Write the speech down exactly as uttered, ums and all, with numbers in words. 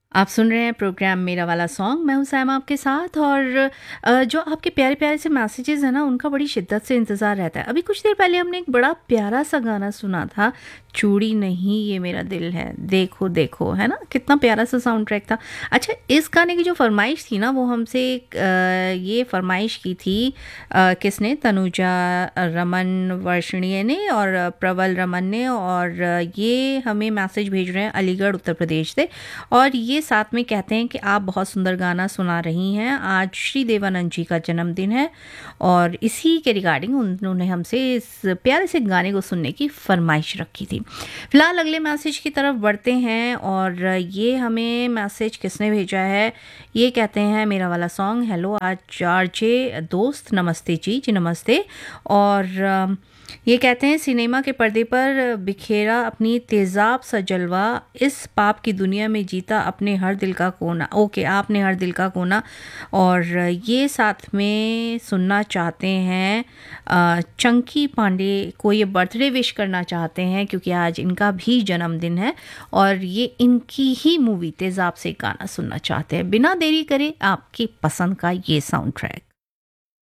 आप सुन रहे हैं प्रोग्राम मेरा वाला सॉन्ग। मैं हूं सैम आपके साथ। और अ, जो आपके प्यारे प्यारे से मैसेजेस हैं ना, उनका बड़ी शिद्दत से इंतज़ार रहता है। अभी कुछ देर पहले हमने एक बड़ा प्यारा सा गाना सुना था, चूड़ी नहीं ये मेरा दिल है, देखो देखो, है ना, कितना प्यारा सा साउंड ट्रैक था। अच्छा, इस गाने की जो फरमाइश थी ना, वो हमसे एक, अ, ये फरमाइश की थी, अ, किसने, तनुजा रमन वर्षणीय ने और प्रबल रमन ने। और अ, ये हमें मैसेज भेज रहे हैं अलीगढ़ उत्तर प्रदेश से। और ये साथ में कहते हैं कि आप बहुत सुंदर गाना सुना रही हैं, आज श्री देवानंद जी का जन्मदिन है और इसी के रिगार्डिंग उन्होंने हमसे इस प्यारे से गाने को सुनने की फरमाइश रखी थी। फिलहाल अगले मैसेज की तरफ बढ़ते हैं। और ये हमें मैसेज किसने भेजा है, ये कहते हैं मेरा वाला सॉन्ग, हेलो आज आरजे दोस्त, नमस्ते जी जी नमस्ते। और अ, ये कहते हैं सिनेमा के पर्दे पर बिखेरा अपनी तेजाब सा जलवा, इस पाप की दुनिया में जीता अपने हर दिल का कोना। ओके, आपने हर दिल का कोना। और ये साथ में सुनना चाहते हैं अ, चंकी पांडे को, ये बर्थडे विश करना चाहते हैं क्योंकि आज इनका भी जन्मदिन है और ये इनकी ही मूवी तेजाब से गाना सुनना चाहते हैं। बिना देरी करे आपकी पसंद का ये साउंड ट्रैक।